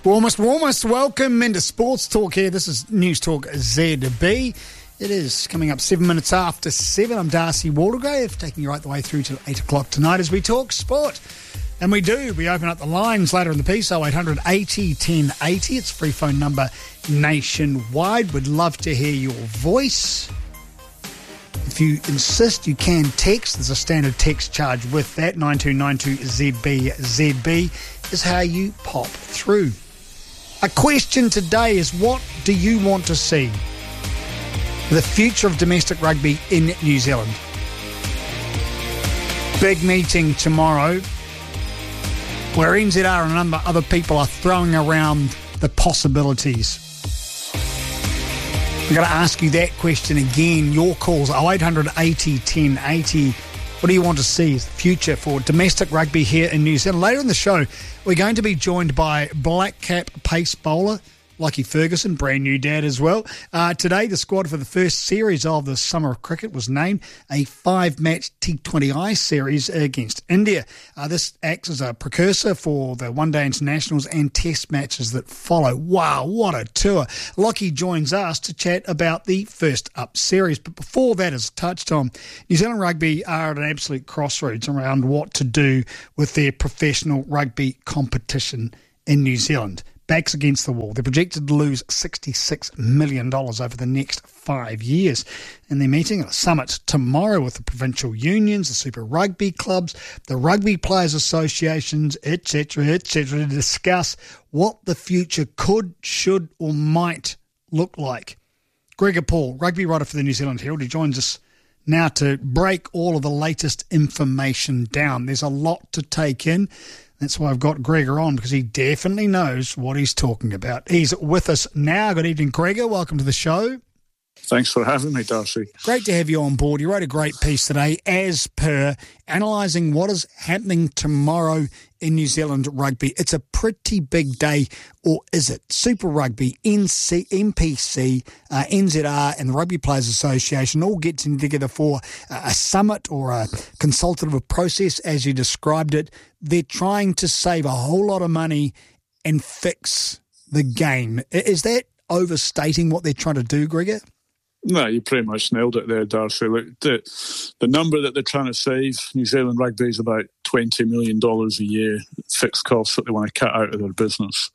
Warmest, welcome into Sports Talk here. This is News Talk ZB. It is coming up 7 minutes after 7. I'm Darcy Waldegrave, taking you right the way through till 8 o'clock tonight as we talk sport. And we do. We open up the lines later in the piece, 0800 80 1080. It's a free phone number nationwide. We'd love to hear your voice. If you insist, you can text. There's a standard text charge with that. 9292ZB is how you pop through. A question today is, what do you want to see for the future of domestic rugby in New Zealand? Big meeting tomorrow where NZR and a number of other people are throwing around the possibilities. I'm going to ask you that question again. Your calls, 0800 80 1080. What do you want to see as the future for domestic rugby here in New Zealand? Later in the show, we're going to be joined by black cap pace bowler Lockie Ferguson, brand new dad as well. Today, the squad for the first series of the Summer of Cricket was named a 5-match T20I series against India. This acts as a precursor for the one-day internationals and test matches that follow. Wow, what a tour. Lockie joins us to chat about the first up series. But before that is touched on, New Zealand Rugby are at an absolute crossroads around what to do with their professional rugby competition in New Zealand. Backs against the wall. They're projected to lose $66 million over the next 5 years. And they're meeting at a summit tomorrow with the provincial unions, the Super Rugby clubs, the Rugby Players Associations, etc., to discuss what the future could, should or might look like. Gregor Paul, rugby writer for the New Zealand Herald, he joins us now to break all of the latest information down. There's a lot to take in. That's why I've got Gregor on, because he definitely knows what he's talking about. He's with us now. Good evening, Gregor. Welcome to the show. Thanks for having me, Darcy. Great to have you on board. You wrote a great piece today, as per, analysing what is happening tomorrow in New Zealand rugby. It's a pretty big day, or is it? Super Rugby, MPC, NZR and the Rugby Players Association all getting together for a summit or a consultative process, as you described it. They're trying to save a whole lot of money and fix the game. Is that overstating what they're trying to do, Gregor? No, you pretty much nailed it there, Darcy. Look, the number that they're trying to save, New Zealand Rugby, is about $20 million a year fixed costs that they want to cut out of their business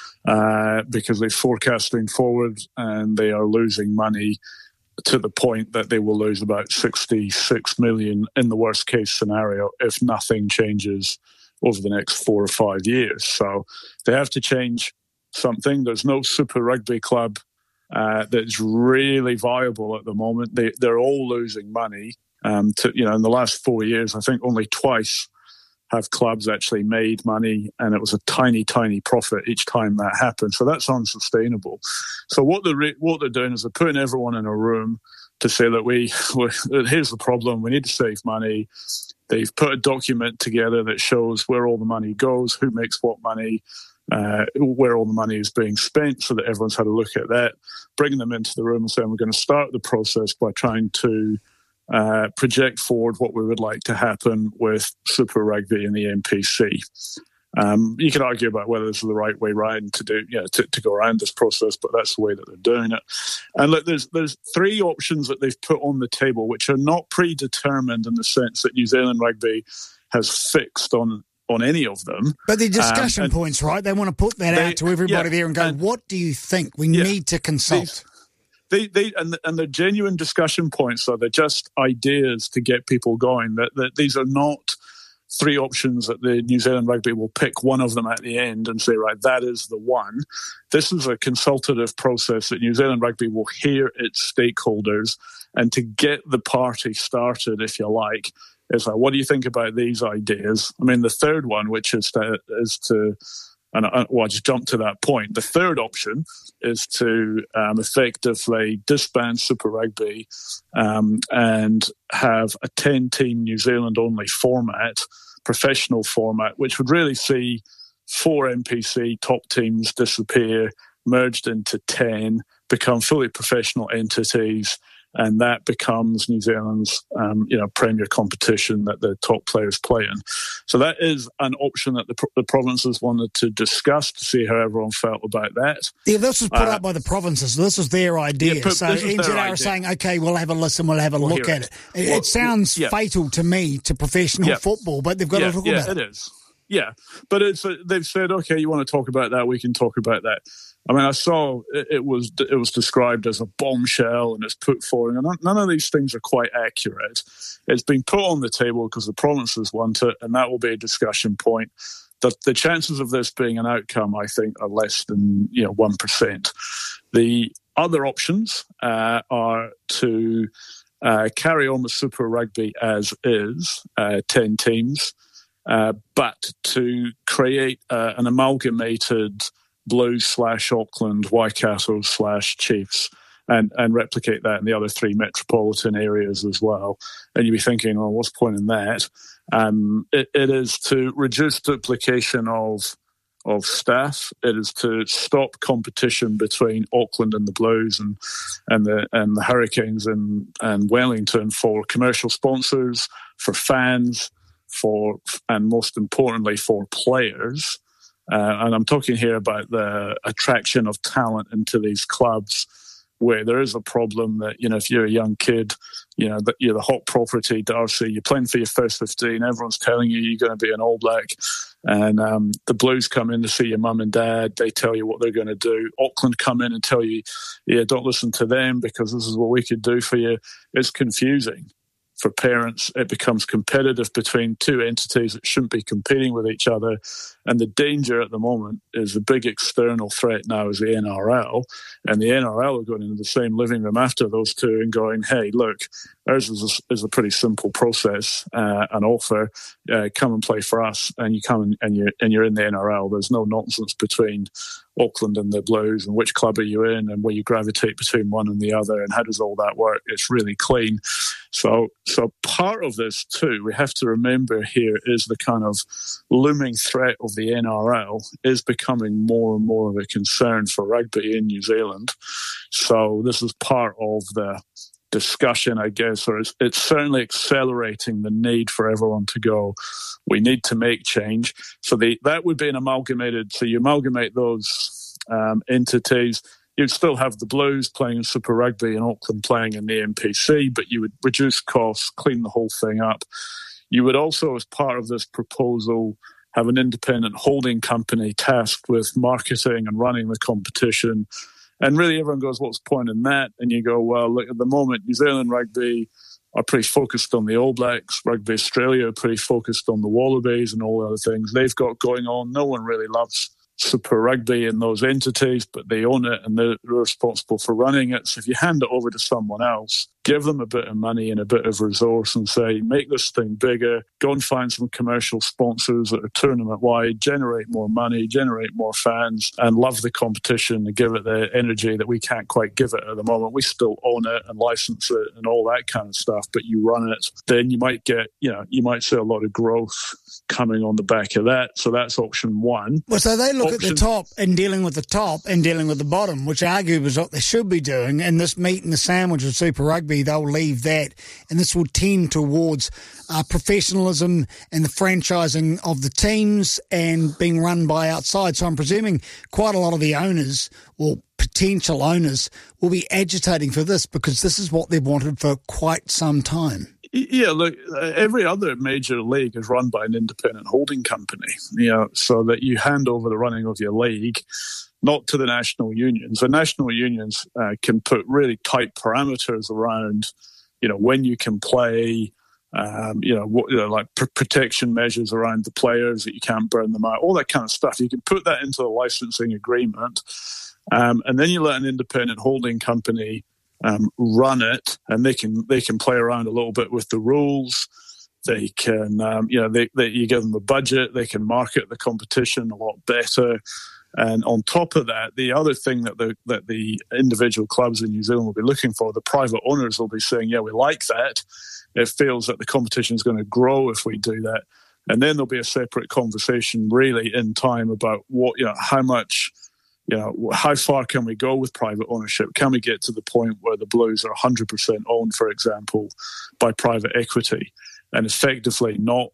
because they're forecasting forward and they are losing money to the point that they will lose about $66 million in the worst case scenario if nothing changes over the next 4 or 5 years. So they have to change something. There's no Super Rugby club that's really viable at the moment. They're all losing money. In the last 4 years, I think only twice have clubs actually made money, and it was a tiny, tiny profit each time that happened. So that's unsustainable. So what they're doing is they're putting everyone in a room to say that here's the problem. We need to save money. They've put a document together that shows where all the money goes, who makes what money, where all the money is being spent, so that everyone's had a look at that, bringing them into the room and saying we're going to start the process by trying to project forward what we would like to happen with Super Rugby and the NPC. You can argue about whether this is the right way around to go around this process, but that's the way that they're doing it. And look, there's 3 options that they've put on the table, which are not predetermined in the sense that New Zealand Rugby has fixed on any of them. But they're discussion points, right? They want to put that out to everybody there and go, what do you think? We need to consult. And the genuine discussion points they're just ideas to get people going. That these are not 3 options that the New Zealand Rugby will pick one of them at the end and say, right, that is the one. This is a consultative process that New Zealand Rugby will hear its stakeholders, and to get the party started, if you like, is like, what do you think about these ideas? I mean, the third one, which is to I just jumped to that point. The third option is to effectively disband Super Rugby and have a 10-team New Zealand-only format, professional format, which would really see 4 NPC top teams disappear, merged into 10, become fully professional entities, and that becomes New Zealand's premier competition that the top players play in. So that is an option that the provinces wanted to discuss to see how everyone felt about that. Yeah, this was put up by the provinces. This was their idea. Yeah, so NZR are saying, okay, we'll have a listen, we'll have a look at it. It sounds fatal to me to professional football, but they've got to talk about it. Yeah, it is. Yeah, but they've said, okay, you want to talk about that, we can talk about that. I mean, I saw it was described as a bombshell and it's put forward. And none of these things are quite accurate. It's been put on the table because the provinces want it, and that will be a discussion point. The chances of this being an outcome, I think, are less than 1%. The other options are to carry on with Super Rugby as is, 10 teams, but to create an amalgamated Blues/Auckland, Waikato/Chiefs, and replicate that in the other 3 metropolitan areas as well. And you'd be thinking, oh, what's the point in that? It is to reduce duplication of staff. It is to stop competition between Auckland and the Blues and the Hurricanes and Wellington for commercial sponsors, for fans, and most importantly for players. And I'm talking here about the attraction of talent into these clubs, where there is a problem that, if you're a young kid, that you're the hot property, Darcy, you're playing for your first 15, everyone's telling you you're going to be an All Black, and the Blues come in to see your mum and dad, they tell you what they're going to do. Auckland come in and tell you, don't listen to them because this is what we could do for you. It's confusing. For parents, it becomes competitive between 2 entities that shouldn't be competing with each other. And the danger at the moment is the big external threat now is the NRL. And the NRL are going into the same living room after those two and going, hey, look, ours is a pretty simple process, an offer. Come and play for us, and you come and you're in the NRL. There's no nonsense between Auckland and the Blues and which club are you in and where you gravitate between one and the other and how does all that work. It's really clean. So part of this too, we have to remember here, is the kind of looming threat of the NRL is becoming more and more of a concern for rugby in New Zealand. So this is part of the discussion, I guess, or it's certainly accelerating the need for everyone to go, we need to make change. So that would be an amalgamated, so you amalgamate those entities. You'd still have the Blues playing in Super Rugby and Auckland playing in the NPC, but you would reduce costs, clean the whole thing up. You would also, as part of this proposal, have an independent holding company tasked with marketing and running the competition. And really everyone goes, what's the point in that? And you go, well, look, at the moment, New Zealand Rugby are pretty focused on the All Blacks. Rugby Australia are pretty focused on the Wallabies and all the other things they've got going on. No one really loves Super Rugby in those entities, but they own it and they're responsible for running it. So if you hand it over to someone else, give them a bit of money and a bit of resource and say, make this thing bigger, go and find some commercial sponsors that are tournament-wide, generate more money, generate more fans, and love the competition and give it the energy that we can't quite give it at the moment. We still own it and license it and all that kind of stuff, but you run it, then you might get, you might see a lot of growth coming on the back of that. So that's option one. Well, so they look at the top and dealing with the top and dealing with the bottom, which arguably is what they should be doing. And this meat and the sandwich of Super Rugby, they'll leave that. And this will tend towards professionalism and the franchising of the teams and being run by outside. So I'm presuming quite a lot of the owners or potential owners will be agitating for this because this is what they've wanted for quite some time. Yeah, look, every other major league is run by an independent holding company, so that you hand over the running of your league not to the national unions. The national unions can put really tight parameters around, when you can play, like protection measures around the players that you can't burn them out, all that kind of stuff. You can put that into a licensing agreement, and then you let an independent holding company run it, and they can play around a little bit with the rules. They can, you give them a budget. They can market the competition a lot better. And on top of that, the other thing that the individual clubs in New Zealand will be looking for, the private owners will be saying, yeah, we like that. It feels that the competition is going to grow if we do that. And then there'll be a separate conversation really in time about what, how much how far can we go with private ownership? Can we get to the point where the Blues are 100% owned, for example, by private equity, and effectively not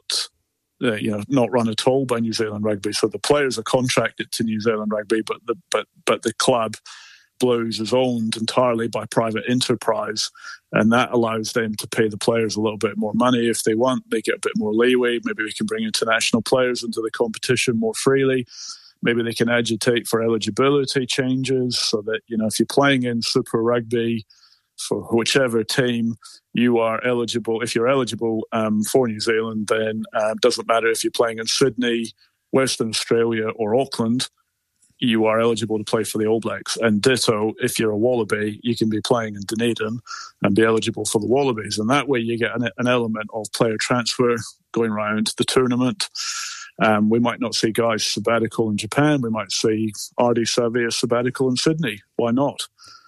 run at all by New Zealand Rugby? So the players are contracted to New Zealand Rugby, but the club Blues is owned entirely by private enterprise, and that allows them to pay the players a little bit more money if they want. They get a bit more leeway. Maybe we can bring international players into the competition more freely. Maybe they can agitate for eligibility changes so that, if you're playing in Super Rugby for whichever team, you are eligible. If you're eligible for New Zealand, then it doesn't matter if you're playing in Sydney, Western Australia or Auckland, you are eligible to play for the All Blacks. And ditto, if you're a Wallaby, you can be playing in Dunedin and be eligible for the Wallabies. And that way you get an element of player transfer going around the tournament. We might not see guys sabbatical in Japan. We might see Ardie Savea sabbatical in Sydney. Why not?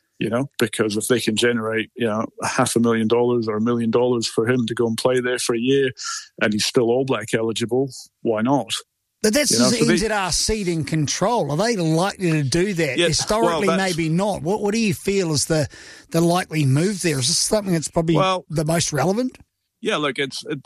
Because if they can generate, $500,000 or $1 million for him to go and play there for a year and he's still All Black eligible, why not? But that's NZR seeding control. Are they likely to do that? Yeah, historically, maybe not. What do you feel is the likely move there? Is this something that's probably the most relevant? Yeah, look,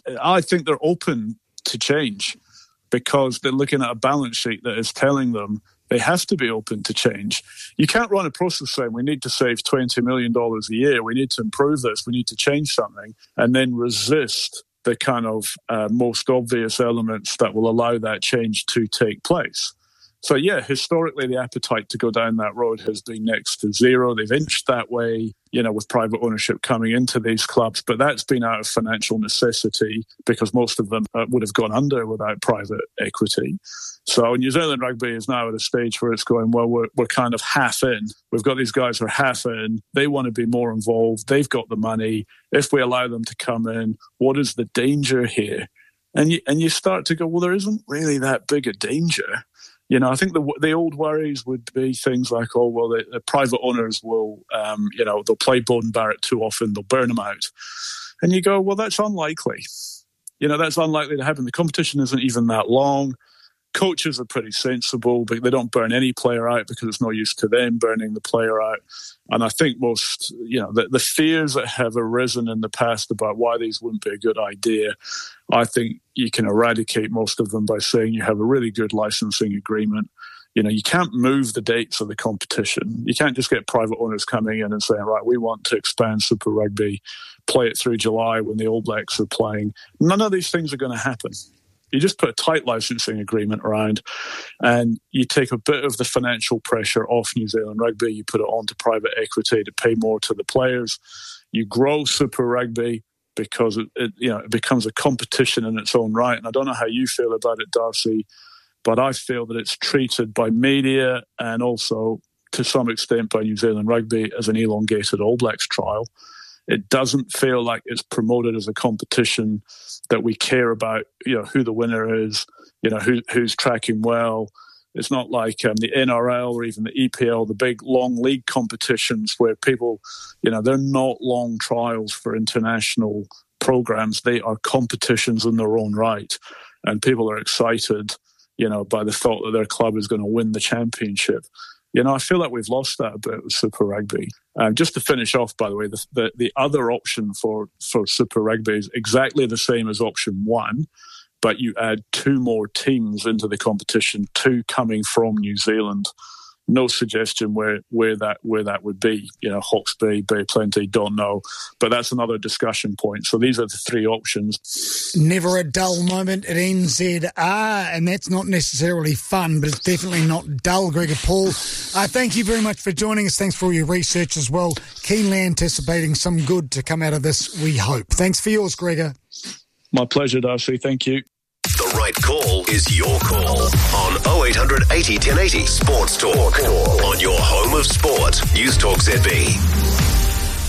I think they're open to change because they're looking at a balance sheet that is telling them they have to be open to change. You can't run a process saying we need to save $20 million a year, we need to improve this, we need to change something, and then resist the kind of most obvious elements that will allow that change to take place. So, yeah, historically, the appetite to go down that road has been next to zero. They've inched that way, with private ownership coming into these clubs, but that's been out of financial necessity because most of them would have gone under without private equity. So New Zealand Rugby is now at a stage where it's going, well, we're kind of half in. We've got these guys who are half in. They want to be more involved. They've got the money. If we allow them to come in, what is the danger here? And you start to go, well, there isn't really that big a danger. I think the old worries would be things like, the private owners will, they'll play Beauden Barrett too often, they'll burn him out. And you go, well, that's unlikely. That's unlikely to happen. The competition isn't even that long. Coaches are pretty sensible, but they don't burn any player out because it's no use to them burning the player out. And I think most, the fears that have arisen in the past about why these wouldn't be a good idea, I think you can eradicate most of them by saying you have a really good licensing agreement. You can't move the dates of the competition. You can't just get private owners coming in and saying, right, we want to expand Super Rugby, play it through July when the All Blacks are playing. None of these things are going to happen. You just put a tight licensing agreement around and you take a bit of the financial pressure off New Zealand Rugby. You put it onto private equity to pay more to the players. You grow Super Rugby because it becomes a competition in its own right. And I don't know how you feel about it, Darcy, but I feel that it's treated by media and also to some extent by New Zealand Rugby as an elongated All Blacks trial. It doesn't feel like it's promoted as a competition that we care about, who the winner is, who's tracking well. It's not like the NRL or even the EPL, the big long league competitions where people, they're not long trials for international programs. They are competitions in their own right. And people are excited, by the thought that their club is going to win the championship. I feel like we've lost that a bit with Super Rugby. Just to finish off, by the way, the other option for Super Rugby is exactly the same as option one, but you add 2 more teams into the competition, 2 coming from New Zealand. No suggestion where that would be. Hawke's Bay, Bay Plenty, don't know. But that's another discussion point. So these are the 3 options. Never a dull moment at NZR, and that's not necessarily fun, but it's definitely not dull. Gregor Paul, thank you very much for joining us. Thanks for all your research as well. Keenly anticipating some good to come out of this, we hope. Thanks for yours, Gregor. My pleasure, Darcy. Thank you. The right call is your call on 0800 80 1080 Sports Talk on your home of sport. News Talk ZB.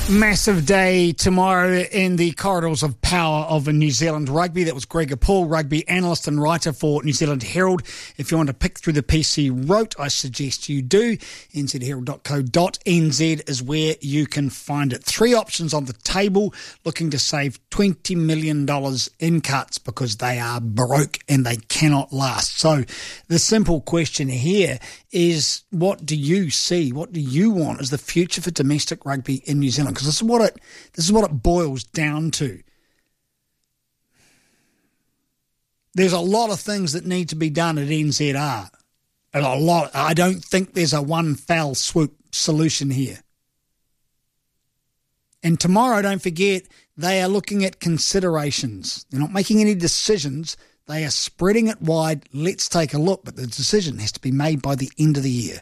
Massive day tomorrow in the corridors of power of New Zealand rugby. That was Gregor Paul, rugby analyst and writer for New Zealand Herald. If you want to pick through the piece he wrote, I suggest you do. nzherald.co.nz is where you can find it. 3 options on the table looking to save $20 million in cuts because they are broke and they cannot last. So the simple question here is, what do you see? What do you want as the future for domestic rugby in New Zealand? Because this is what it boils down to. There's a lot of things that need to be done at NZR. And a lot. I don't think there's a one foul swoop solution here. And tomorrow, don't forget, they are looking at considerations. They're not making any decisions. They are spreading it wide. Let's take a look. But the decision has to be made by the end of the year.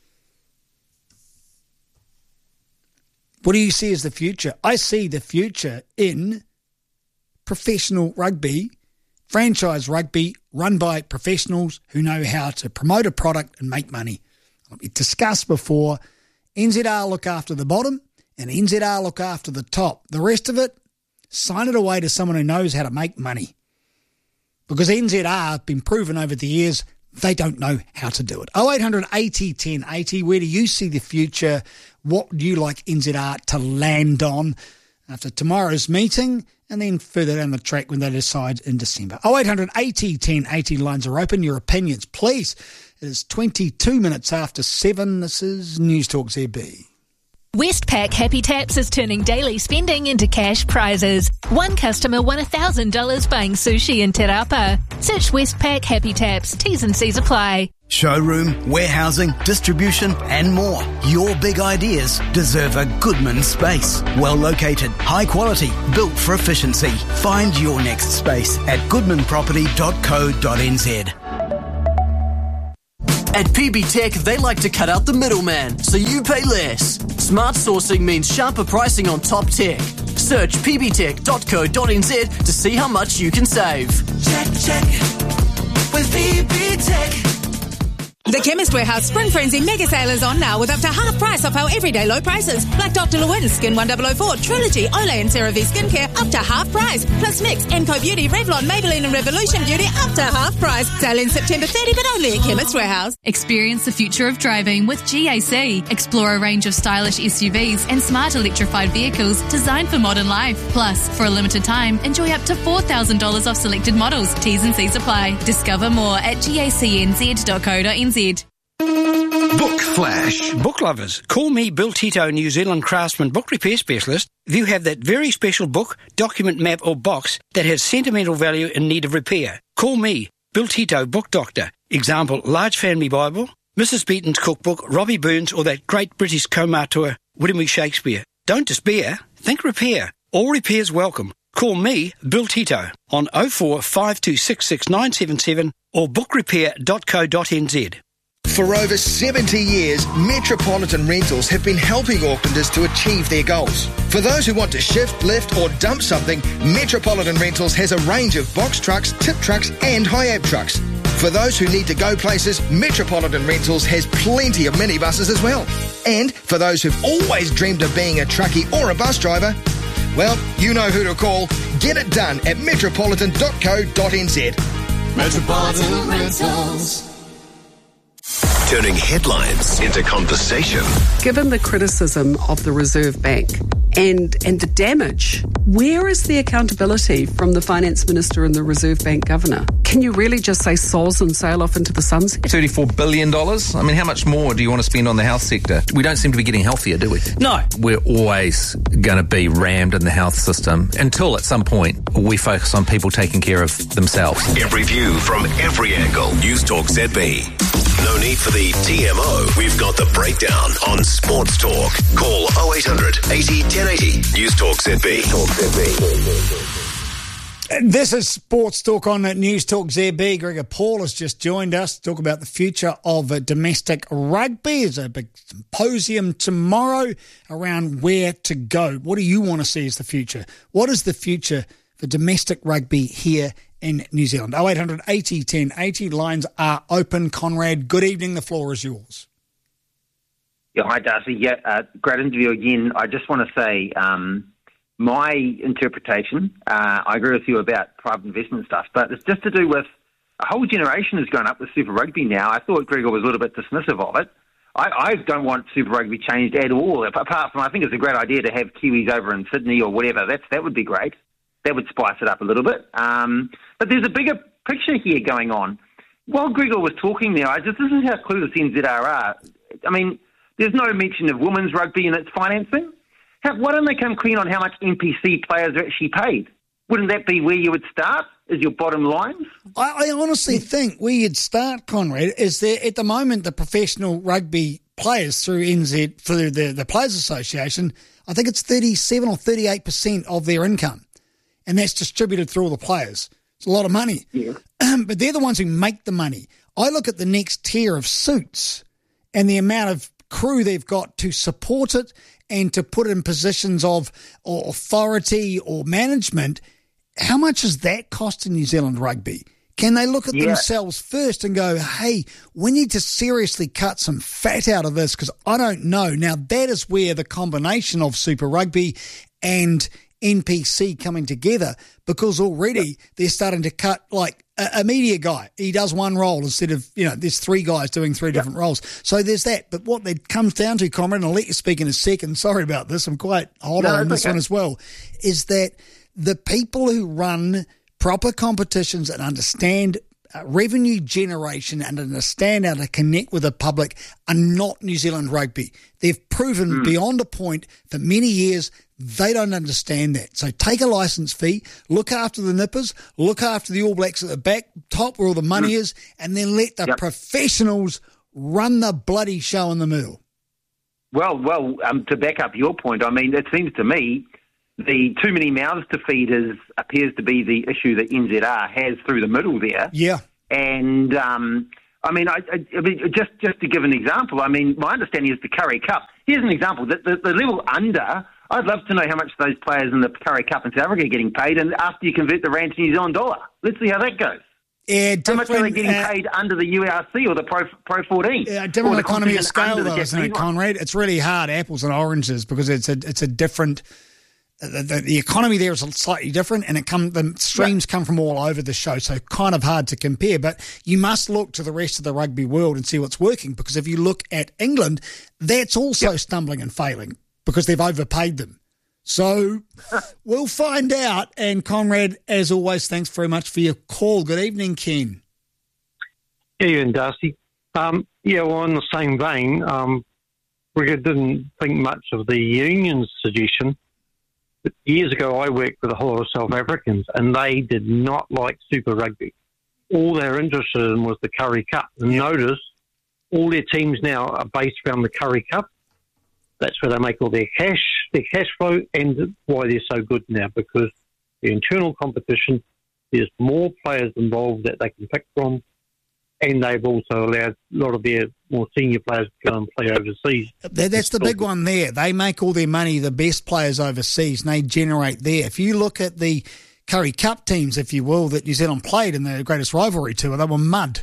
What do you see as the future? I see the future in professional rugby, franchise rugby, run by professionals who know how to promote a product and make money. We discussed before, NZR look after the bottom and NZR look after the top. The rest of it, sign it away to someone who knows how to make money. Because NZR have been proven over the years, they don't know how to do it. 0800 80 10 80, where do you see the future? What would you like NZR to land on after tomorrow's meeting and then further down the track when they decide in December? 0800 80 10 80, lines are open. Your opinions, please. It is 22 minutes after 7. This is News Talk ZB. Westpac Happy Taps is turning daily spending into cash prizes. One customer won $1,000 buying sushi in Te Rapa. Search Westpac Happy Taps. T's and C's apply. Showroom, warehousing, distribution and more. Your big ideas deserve a Goodman space. Well located, high quality, built for efficiency. Find your next space at goodmanproperty.co.nz. At PB Tech, they like to cut out the middleman, so you pay less. Smart sourcing means sharper pricing on top tech. Search pbtech.co.nz to see how much you can save. Check with PB Tech. The Chemist Warehouse Spring Frenzy mega sale is on now with up to half price off our everyday low prices. Like Dr. Lewin, Skin 1004, Trilogy, Olay and CeraVe Skincare up to half price. Plus Mix, Enco Beauty, Revlon, Maybelline and Revolution Beauty up to half price. Sale in September 30, but only at Chemist Warehouse. Experience the future of driving with GAC. Explore a range of stylish SUVs and smart electrified vehicles designed for modern life. Plus, for a limited time, enjoy up to $4,000 off selected models. T's and C's apply. Discover more at gacnz.co.nz. Book Flash. Book lovers, call me Bill Tito, New Zealand craftsman book repair specialist. If you have that very special book, document, map or box that has sentimental value in need of repair, call me, Bill Tito, book doctor. Example, Large Family Bible, Mrs. Beaton's cookbook, Robbie Burns or that great British co-auteur, William E. Shakespeare. Don't despair, think repair. All repairs welcome. Call me, Bill Tito, on 04 5266 977 or bookrepair.co.nz. For over 70 years, Metropolitan Rentals have been helping Aucklanders to achieve their goals. For those who want to shift, lift or dump something, Metropolitan Rentals has a range of box trucks, tip trucks and high-ab trucks. For those who need to go places, Metropolitan Rentals has plenty of minibuses as well. And for those who've always dreamed of being a truckie or a bus driver, well, you know who to call. Get it done at metropolitan.co.nz. Metropolitan Rentals. Turning headlines into conversation. Given the criticism of the Reserve Bank and the damage, where is the accountability from the Finance Minister and the Reserve Bank Governor? Can you really just say soz and sail off into the sunset? $34 billion? I mean, how much more do you want to spend on the health sector? We don't seem to be getting healthier, do we? No. We're always going to be rammed in the health system until at some point we focus on people taking care of themselves. Every view from every angle. News Talk ZB. No need for the TMO. We've got the breakdown on Sports Talk. Call 0800 80 1080. News Talk ZB. This is Sports Talk on News Talk ZB. Gregor Paul has just joined us to talk about the future of domestic rugby. There's a big symposium tomorrow around where to go. What do you want to see as the future? What is the future for domestic rugby here in New Zealand? 0800 80 1080. Lines are open. Conrad, good evening. The floor is yours. Yeah, hi, Darcy. Yeah, great interview again. I just want to say my interpretation, I agree with you about private investment stuff, but it's just to do with a whole generation has gone up with Super Rugby now. I thought Gregor was a little bit dismissive of it. I don't want Super Rugby changed at all, apart from I think it's a great idea to have Kiwis over in Sydney or whatever. That would be great. That would spice it up a little bit. But there's a bigger picture here going on. While Gregor was talking there, this is how clueless NZR are. I mean, there's no mention of women's rugby and its financing. Why don't they come clean on how much NPC players are actually paid? Wouldn't that be where you would start, as your bottom lines? I honestly think where you'd start, Conrad, is that at the moment the professional rugby players through NZ, through the Players Association, I think it's 37 or 38% of their income. And that's distributed through all the players. It's a lot of money. Yeah. But they're the ones who make the money. I look at the next tier of suits and the amount of crew they've got to support it and to put it in positions of or authority or management. How much is that costing New Zealand rugby? Can they look at themselves first and go, hey, we need to seriously cut some fat out of this because I don't know. Now, that is where the combination of Super Rugby and NPC coming together, because already they're starting to cut like a media guy. He does one role instead of, there's three guys doing three different roles. So there's that. But what it comes down to, Conrad, and I'll let you speak in a second. Sorry about this. I'm quite hot on this one as well, is that the people who run proper competitions and understand revenue generation and understand how to connect with the public are not New Zealand rugby. They've proven beyond a point for many years they don't understand that. So take a licence fee, look after the nippers, look after the All Blacks at the back, top where all the money is, and then let the professionals run the bloody show in the middle. Well, to back up your point, I mean, it seems to me the too many mouths to feed appears to be the issue that NZR has through the middle there. Yeah. And, I mean, just to give an example, I mean, my understanding is the Curry Cup. Here's an example. The level under, I'd love to know how much those players in the Curry Cup in South Africa are getting paid, and after you convert the rand to New Zealand dollar. Let's see how that goes. Yeah, how much are they getting paid under the URC or the Pro 14? Yeah, different economy of scale, though, isn't it, Conrad? It's really hard, apples and oranges, because it's a different... The economy there is slightly different, and the streams come from all over the show, so kind of hard to compare. But you must look to the rest of the rugby world and see what's working, because if you look at England, that's also stumbling and failing because they've overpaid them. So we'll find out. And Conrad, as always, thanks very much for your call. Good evening, Ken. Yeah, you and Darcy. On the same vein, Riga didn't think much of the union's suggestion. But years ago, I worked with a whole lot of South Africans, and they did not like Super Rugby. All they're interested in was the Curry Cup. And notice, all their teams now are based around the Curry Cup. That's where they make all their cash flow, and why they're so good now, because the internal competition, there's more players involved that they can pick from, and they've also allowed a lot of their more senior players to go and play overseas. That's the big one there. They make all their money, the best players overseas, and they generate there. If you look at the Curry Cup teams, if you will, that New Zealand played in the greatest rivalry tour, they were mud.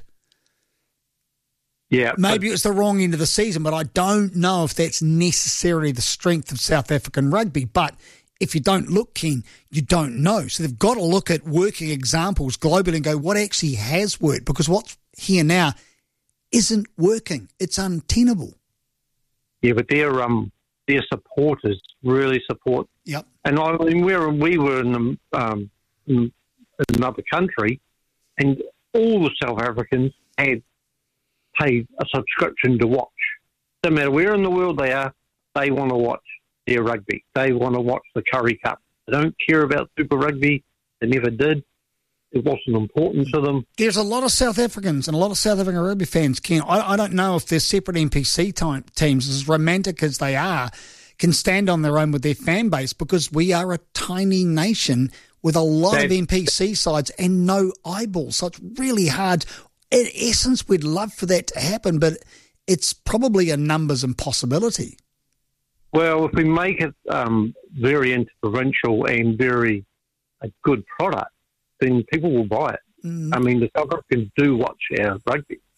Yeah, maybe it was the wrong end of the season, but I don't know if that's necessarily the strength of South African rugby. But if you don't look, Ken, you don't know. So they've got to look at working examples globally and go, what actually has worked? Because what's here now isn't working. It's untenable. Yeah, but their supporters really support. Yep. And I mean, we were in another country, and all the South Africans had paid a subscription to watch. No matter where in the world they are, they want to watch their rugby. They want to watch the Curry Cup. They don't care about Super Rugby. They never did. It wasn't important to them. There's a lot of South Africans and a lot of South African rugby fans, Ken. I don't know if they're separate NPC teams, as romantic as they are, can stand on their own with their fan base, because we are a tiny nation with a lot of NPC sides and no eyeballs. So it's really hard. In essence, we'd love for that to happen, but it's probably a numbers impossibility. Well, if we make it very interprovincial and very a good product, then people will buy it. I mean, the South Africans do watch our rugby.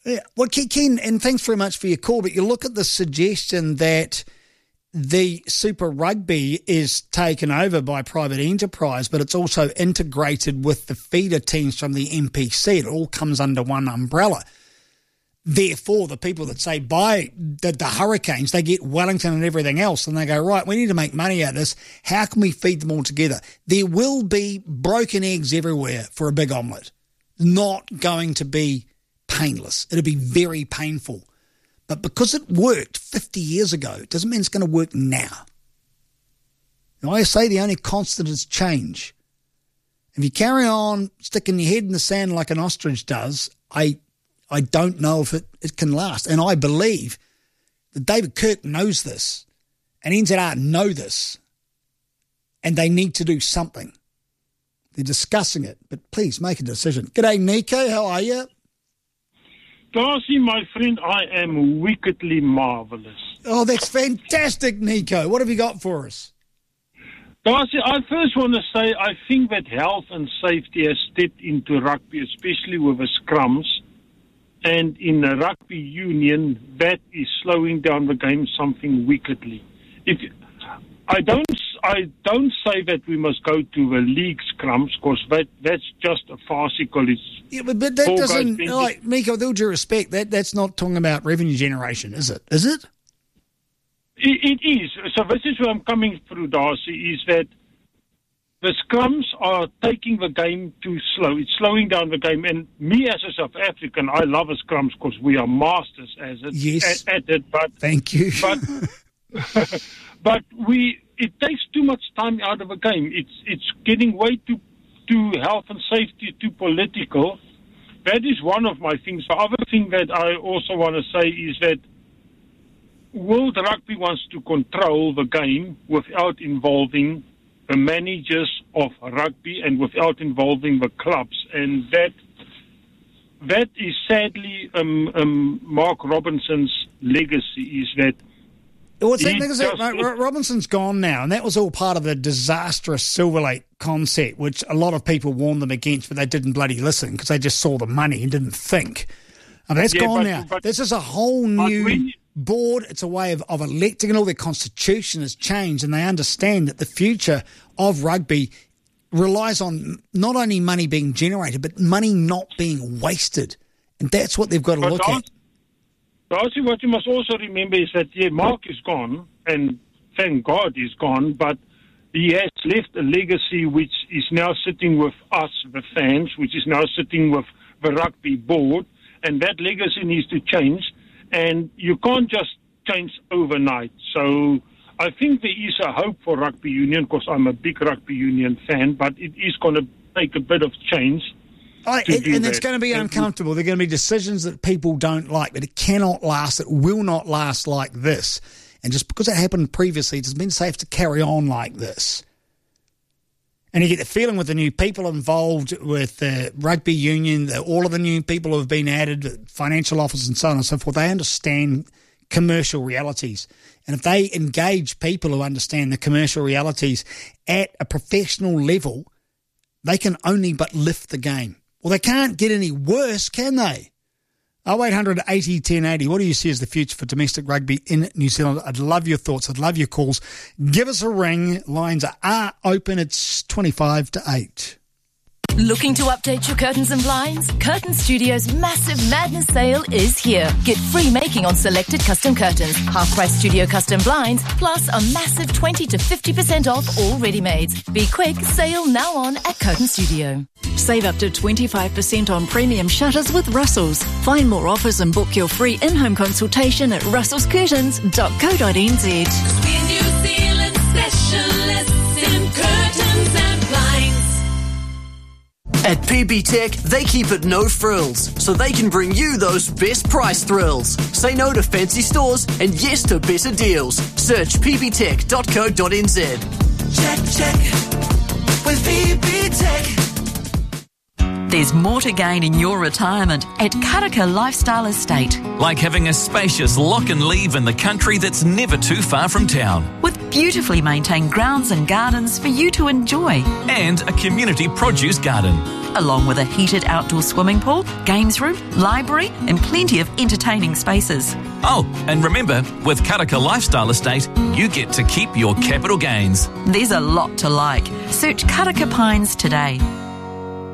Yeah. Well, Ken, and thanks very much for your call, but you look at the suggestion that the Super Rugby is taken over by private enterprise, but it's also integrated with the feeder teams from the NPC. It all comes under one umbrella. Therefore, the people that say buy the Hurricanes, they get Wellington and everything else, and they go, right, we need to make money out of this. How can we feed them all together? There will be broken eggs everywhere for a big omelette. Not going to be painless. It'll be very painful. But because it worked 50 years ago, it doesn't mean it's going to work now. And I say the only constant is change. If you carry on sticking your head in the sand like an ostrich does, I don't know if it can last. And I believe that David Kirk knows this and NZR know this, and they need to do something. They're discussing it, but please make a decision. G'day, Nico. How are you? Darcy, my friend, I am wickedly marvellous. Oh, that's fantastic, Nico. What have you got for us? Darcy, I first want to say I think that health and safety has stepped into rugby, especially with the scrums. And in the rugby union, that is slowing down the game something wickedly. I don't say that we must go to the league scrums, because that's just a farcical. Yeah, but that doesn't, like, Nico, with all due respect, that's not talking about revenue generation, is it? Is it? It is. So this is where I'm coming through, Darcy, is that the scrums are taking the game too slow. It's slowing down the game. And me as a South African, I love the scrums because we are masters at it. But thank you. But it takes too much time out of a game. It's getting way too health and safety, too political. That is one of my things. The other thing that I also want to say is that World Rugby wants to control the game without involving the managers of rugby and without involving the clubs. And that is sadly Mark Robinson's legacy, is that Robinson's gone now, and that was all part of the disastrous Silver Lake concept, which a lot of people warned them against, but they didn't bloody listen because they just saw the money and didn't think. And that's gone now. This is a whole new board. It's a way of electing, and all their constitution has changed, and they understand that the future of rugby relies on not only money being generated, but money not being wasted. And that's what they've got to look at. Darcy, what you must also remember is that, Mark is gone, and thank God he's gone, but he has left a legacy which is now sitting with us, the fans, which is now sitting with the rugby board, and that legacy needs to change, and you can't just change overnight. So I think there is a hope for rugby union, because I'm a big rugby union fan, but it is going to take a bit of change. And it's going to be uncomfortable. There are going to be decisions that people don't like, but it cannot last. It will not last like this. And just because it happened previously, it doesn't mean safe to carry on like this. And you get the feeling with the new people involved with the rugby union, all of the new people who have been added, financial officers and so on and so forth, they understand commercial realities. And if they engage people who understand the commercial realities at a professional level, they can only but lift the game. Well, they can't get any worse, can they? 0800 80 1080. What do you see as the future for domestic rugby in New Zealand? I'd love your thoughts. I'd love your calls. Give us a ring. Lines are open. It's 25 to 8. Looking to update your curtains and blinds? Curtain Studio's massive Madness sale is here. Get free making on selected custom curtains, half-price studio custom blinds, plus a massive 20 to 50% off all ready-mades. Be quick, sale now on at Curtain Studio. Save up to 25% on premium shutters with Russell's. Find more offers and book your free in-home consultation at russellscurtains.co.nz. We're New Zealand specialists in curtains and blinds. At PB Tech, they keep it no frills, so they can bring you those best price thrills. Say no to fancy stores and yes to better deals. Search pbtech.co.nz. Check with PB Tech. There's more to gain in your retirement at Karaka Lifestyle Estate. Like having a spacious lock and leave in the country that's never too far from town. With beautifully maintained grounds and gardens for you to enjoy. And a community produce garden. Along with a heated outdoor swimming pool, games room, library and plenty of entertaining spaces. Oh, and remember, with Karaka Lifestyle Estate, you get to keep your capital gains. There's a lot to like. Search Karaka Pines today.